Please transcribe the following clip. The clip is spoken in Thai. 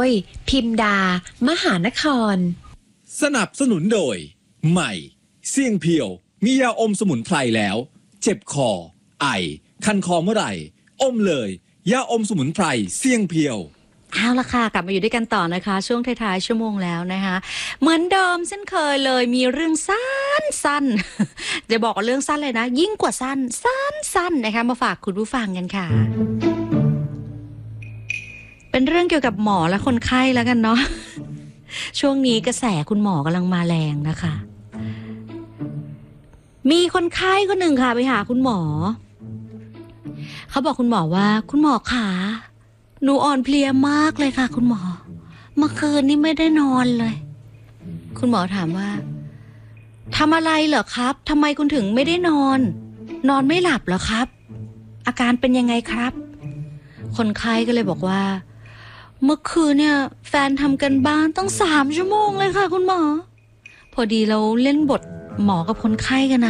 พิมดามหานครสนับสนุนโดยใหม่เสี่ยงเพียวมียาอมสมุนไพรแล้วเจ็บคอไอคันคอเมื่อไหร่อมเลยยาอมสมุนไพรเสี่ยงเพียวเอาละค่ะกลับมาอยู่ด้วยกันต่อนะคะช่วงท้ายๆชั่วโมงแล้วนะคะเหมือนเดิมเช่นเคยเลยมีเรื่องสั้นจะบอกว่าเรื่องสั้นเลยนะยิ่งกว่าสั้นนะคะมาฝากคุณผู้ฟังกันค่ะเป็นเรื่องเกี่ยวกับหมอและคนไข้แล้วกันเนาะช่วงนี้กระแสคุณหมอกำลังมาแรงนะคะมีคนไข้คนหนึ่งค่ะไปหาคุณหมอเขาบอกคุณหมอว่าคุณหมอขาหนูอ่อนเพลียมากเลยค่ะคุณหมอเมื่อคืนนี้ไม่ได้นอนเลยคุณหมอถามว่าทำอะไรเหรอครับทำไมคุณถึงไม่ได้นอนไม่หลับเหรอครับอาการเป็นยังไงครับคนไข้ก็เลยบอกว่าเมื่อคืนเนี่ยแฟนทำกันบ้านต้อง3 ชั่วโมงเลยค่ะคุณหมอพอดีเราเล่นบทหมอกับคนไข้กันนะ